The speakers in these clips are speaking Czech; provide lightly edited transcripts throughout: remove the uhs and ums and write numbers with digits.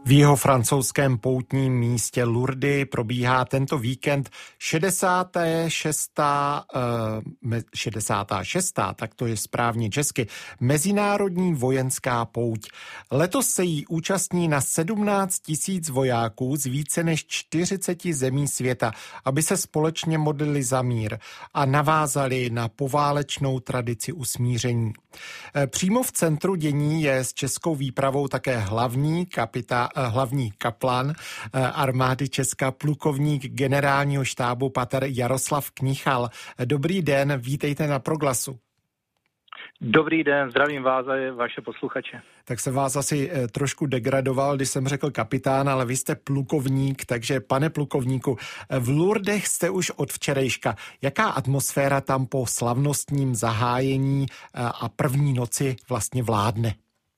V jeho francouzském poutním místě Lourdes probíhá tento víkend 66. tak to je správně česky, Mezinárodní vojenská pouť. Letos se jí účastní na 17 000 vojáků z více než 40 zemí světa, aby se společně modlili za mír a navázali na poválečnou tradici usmíření. Přímo v centru dění je s českou výpravou také hlavní kaplan armády Česka, plukovník generálního štábu pater Jaroslav Knichal. Dobrý den, vítejte na Proglasu. Dobrý den, zdravím vás a vaše posluchače. Tak jsem vás asi trošku degradoval, když jsem řekl kapitán, ale vy jste plukovník, takže pane plukovníku, v Lourdech jste už od včerejška. Jaká atmosféra tam po slavnostním zahájení a první noci vlastně vládne?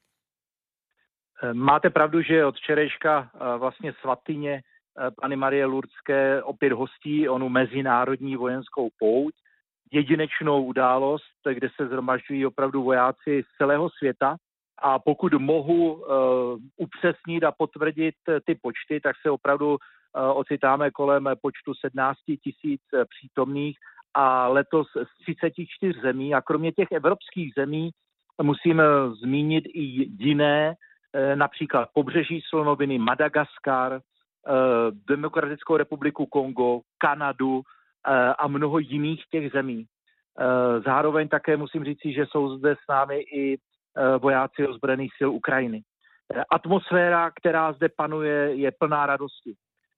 Máte pravdu, že od včerejška vlastně svatyně Panny Marie Lourdské opět hostí onu mezinárodní vojenskou pouť, jedinečnou událost, kde se shromažďují opravdu vojáci z celého světa. A pokud mohu upřesnit a potvrdit ty počty, tak se opravdu ocitáme kolem počtu 17 000 přítomných a letos z 34 zemí. A kromě těch evropských zemí musím zmínit i jiné, například Pobřeží slonoviny, Madagaskar, Demokratickou republiku Kongo, Kanadu a mnoho jiných těch zemí. Zároveň také musím říci, že jsou zde s námi i vojáci ozbrojených sil Ukrajiny. Atmosféra, která zde panuje, je plná radosti.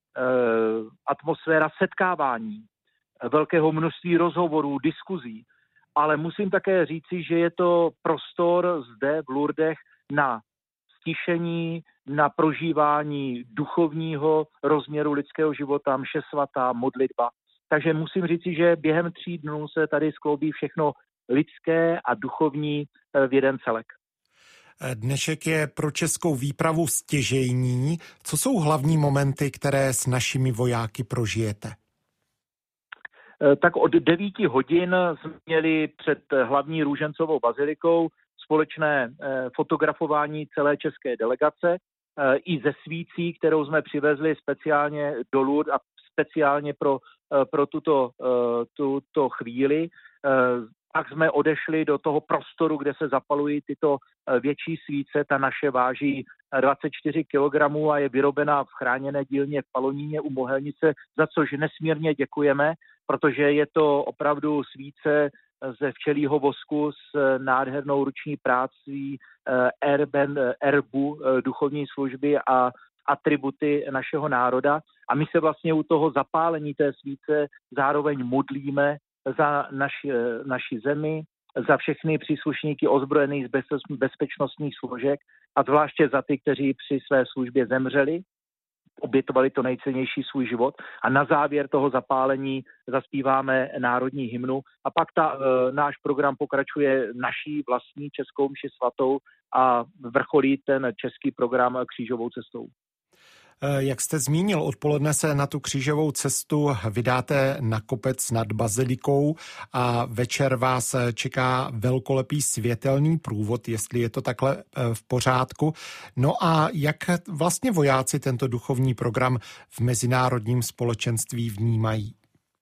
Atmosféra setkávání, velkého množství rozhovorů, diskuzí, ale musím také říci, že je to prostor zde v Lourdech na stišení, na prožívání duchovního rozměru lidského života, mše svatá, modlitba. Takže musím říci, že během 3 dnů se tady skloubí všechno lidské a duchovní v jeden celek. Dnešek je pro českou výpravu stěžejní. Co jsou hlavní momenty, které s našimi vojáky prožijete? Tak od 9 hodin jsme měli před hlavní růžencovou bazilikou společné fotografování celé české delegace i ze svící, kterou jsme přivezli speciálně do Lourdes a speciálně pro tuto chvíli. Pak jsme odešli do toho prostoru, kde se zapalují tyto větší svíce. Ta naše váží 24 kg a je vyrobená v chráněné dílně v Paloníně u Mohelnice, za což nesmírně děkujeme, protože je to opravdu svíce ze včelího vosku s nádhernou ruční prácí erbu, duchovní služby a atributy našeho národa. A my se vlastně u toho zapálení té svíce zároveň modlíme za naši zemi, za všechny příslušníky ozbrojených bezpečnostních složek a zvláště za ty, kteří při své službě zemřeli, obětovali to nejcennější svůj život a na závěr toho zapálení zaspíváme národní hymnu a pak náš program pokračuje naší vlastní českou mši svatou a vrcholí ten český program křížovou cestou. Jak jste zmínil, odpoledne se na tu křížovou cestu vydáte na kopec nad bazilikou a večer vás čeká velkolepý světelný průvod, jestli je to takhle v pořádku. No a jak vlastně vojáci tento duchovní program v mezinárodním společenství vnímají?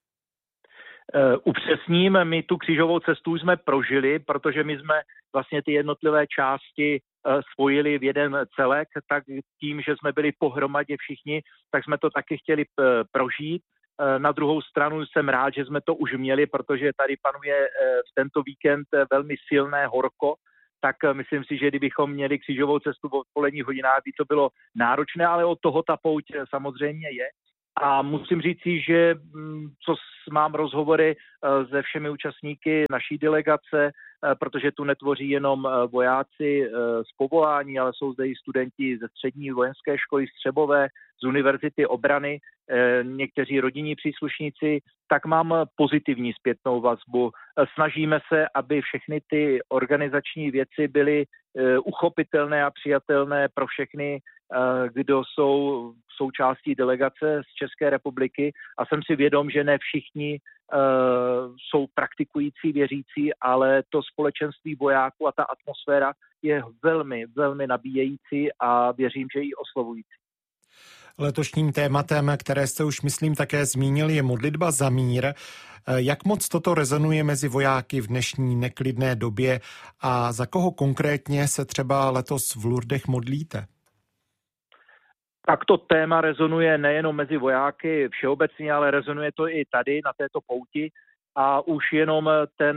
Upřesním, my tu křížovou cestu jsme prožili, protože my jsme vlastně ty jednotlivé části spojili v jeden celek, tak tím, že jsme byli pohromadě všichni, tak jsme to taky chtěli prožít. Na druhou stranu jsem rád, že jsme to už měli, protože tady panuje v tento víkend velmi silné horko, tak myslím si, že kdybychom měli křížovou cestu v odpoledních hodinách, by to bylo náročné, ale od toho ta pouť samozřejmě je. A musím říci, že co mám rozhovory se všemi účastníky naší delegace, protože tu netvoří jenom vojáci z povolání, ale jsou zde i studenti ze střední vojenské školy Střebové, z Univerzity obrany, někteří rodinní příslušníci, tak mám pozitivní zpětnou vazbu. Snažíme se, aby všechny ty organizační věci byly uchopitelné a přijatelné pro všechny, kdo jsou součástí delegace z České republiky a jsem si vědom, že ne všichni jsou praktikující věřící, ale to společenství vojáků a ta atmosféra je velmi, velmi nabíjející a věřím, že i oslovující. Letošním tématem, které jste už, myslím, také zmínil, je modlitba za mír. Jak moc toto rezonuje mezi vojáky v dnešní neklidné době a za koho konkrétně se třeba letos v Lourdech modlíte? Tak to téma rezonuje nejenom mezi vojáky všeobecně, ale rezonuje to i tady na této pouti a už jenom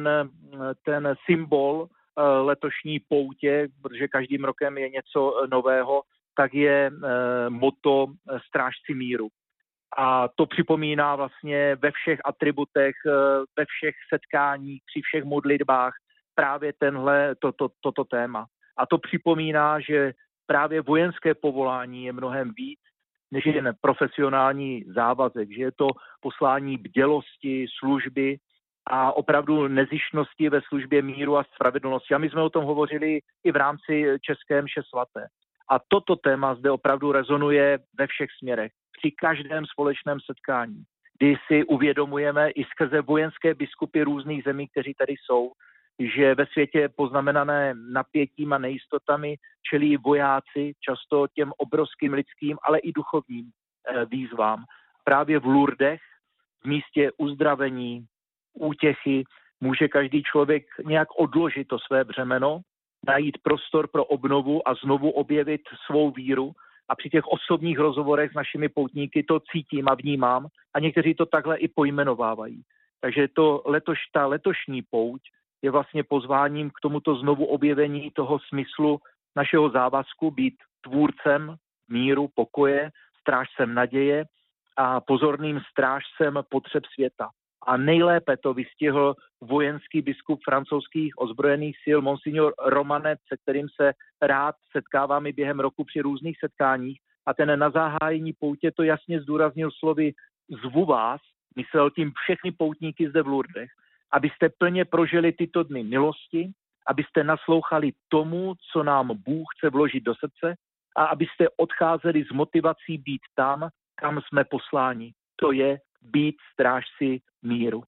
ten symbol letošní poutě, protože každým rokem je něco nového, tak je motto Strážci míru. A to připomíná vlastně ve všech atributech, ve všech setkáních, při všech modlitbách právě toto téma. A to připomíná, že právě vojenské povolání je mnohem víc, než jen profesionální závazek, že je to poslání bdělosti, služby a opravdu nezištnosti ve službě míru a spravedlnosti. A my jsme o tom hovořili i v rámci České mše svaté. A toto téma zde opravdu rezonuje ve všech směrech, při každém společném setkání, kdy si uvědomujeme i skrze vojenské biskupy různých zemí, kteří tady jsou, že ve světě poznamenané napětím a nejistotami čelí vojáci často těm obrovským lidským, ale i duchovním výzvám. Právě v Lourdech, v místě uzdravení, útěchy, může každý člověk nějak odložit to své břemeno, najít prostor pro obnovu a znovu objevit svou víru. A při těch osobních rozhovorech s našimi poutníky to cítím a vnímám a někteří to takhle i pojmenovávají. Takže ta letošní pouť je vlastně pozváním k tomuto znovu objevení toho smyslu našeho závazku být tvůrcem míru, pokoje, strážcem naděje a pozorným strážcem potřeb světa. A nejlépe to vystihl vojenský biskup francouzských ozbrojených sil Monsignor Romanet, se kterým se rád setkávám i během roku při různých setkáních. A ten na zahájení poutě to jasně zdůraznil slovy zvu vás, myslel tím všechny poutníky zde v Lourdech, abyste plně prožili tyto dny milosti, abyste naslouchali tomu, co nám Bůh chce vložit do srdce a abyste odcházeli s motivací být tam, kam jsme posláni. To je být strážci míru.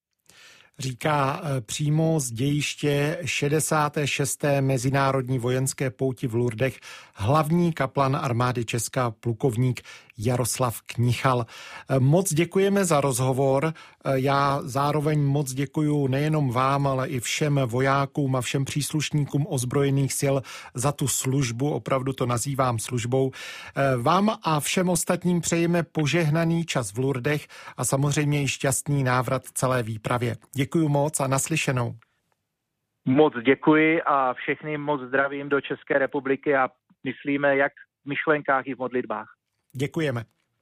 Říká přímo z dějiště 66. Mezinárodní vojenské pouti v Lourdech hlavní kaplan armády Česka plukovník Jaroslav Knichal. Moc děkujeme za rozhovor. Já zároveň moc děkuju nejenom vám, ale i všem vojákům a všem příslušníkům ozbrojených sil za tu službu, opravdu to nazývám službou. Vám a všem ostatním přejeme požehnaný čas v Lourdech a samozřejmě i šťastný návrat celé výpravě. Děkuju moc a naslyšenou. Moc děkuji a všechny moc zdravím do České republiky a myslíme jak v myšlenkách i v modlitbách. Děkujeme.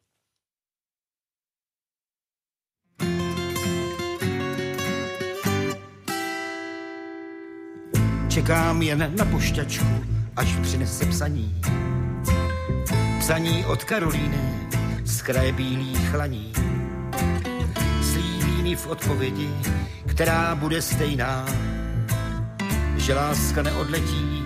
Čekám jen na pošťačku, až přinese psaní. Psaní od Karolíny z kraje bílých laní. Slíbí mi v odpovědi, která bude stejná, že láska neodletí